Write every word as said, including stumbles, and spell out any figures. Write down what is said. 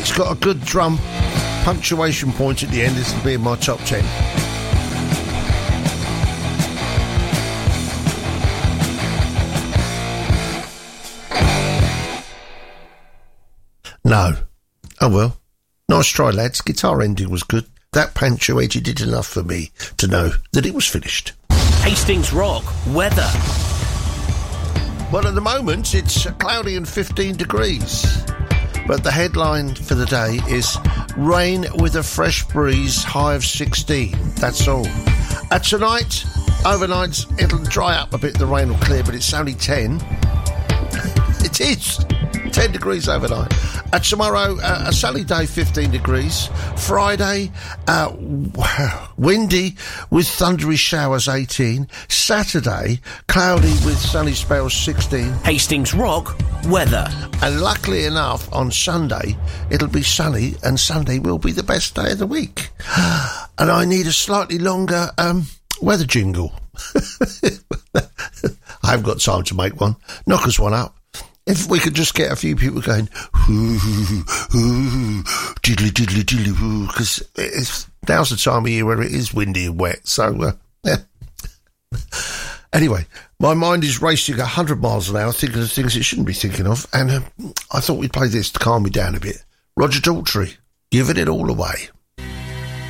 It's got a good drum punctuation point at the end. This will be in my top ten. No. Oh well. Nice try, lads. Guitar ending was good. That punctuated did enough for me to know that it was finished. Hastings Rock weather. Well, at the moment, it's cloudy and fifteen degrees. But the headline for the day is rain with a fresh breeze, high of sixteen. That's all. Uh, tonight, overnight, it'll dry up a bit. The rain will clear, but it's only ten. It is. ten degrees overnight. Uh, tomorrow, uh, a sunny day, fifteen degrees. Friday, uh, windy with thundery showers, eighteen. Saturday, cloudy with sunny spells, sixteen. Hastings Rock weather. And luckily enough, on Sunday, it'll be sunny, and Sunday will be the best day of the week. And I need a slightly longer um, weather jingle. I haven't got time to make one. Knock us one up. If we could just get a few people going, ooh, ooh, diddly, diddly, diddly, ooh, because it's now's the time of year where it is windy and wet. So, uh, yeah. Anyway, my mind is racing one hundred miles an hour, thinking of things it shouldn't be thinking of, and uh, I thought we'd play this to calm me down a bit. Roger Daltrey, giving it all away.